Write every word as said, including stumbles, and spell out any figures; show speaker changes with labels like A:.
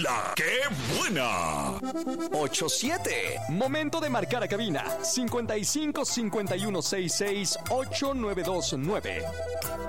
A: ¡La qué buena!
B: ocho siete. Momento de marcar a cabina. cincuenta y cinco cincuenta y uno sesenta y seis ocho nueve dos nueve.